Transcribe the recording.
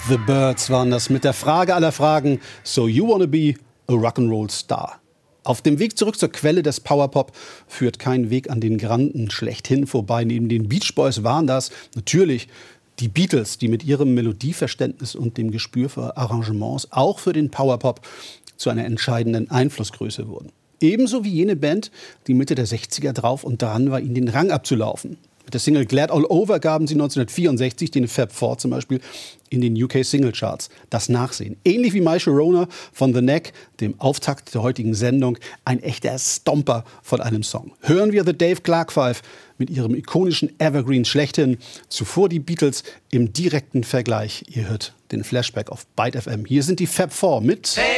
The Byrds waren das mit der Frage aller Fragen: So you wanna be a Rock'n'Roll Star? Auf dem Weg zurück zur Quelle des Powerpop führt kein Weg an den Granden schlechthin vorbei. Neben den Beach Boys waren das natürlich die Beatles, die mit ihrem Melodieverständnis und dem Gespür für Arrangements auch für den Powerpop zu einer entscheidenden Einflussgröße wurden. Ebenso wie jene Band, die Mitte der 60er drauf und dran war, ihnen den Rang abzulaufen. Mit der Single Glad All Over gaben sie 1964 den Fab Four zum Beispiel in den UK Single Charts das Nachsehen. Ähnlich wie My Sharona von The Knack, dem Auftakt der heutigen Sendung, ein echter Stomper von einem Song. Hören wir The Dave Clark Five mit ihrem ikonischen Evergreen schlechthin. Zuvor die Beatles im direkten Vergleich. Ihr hört den Flashback auf Byte FM. Hier sind die Fab Four mit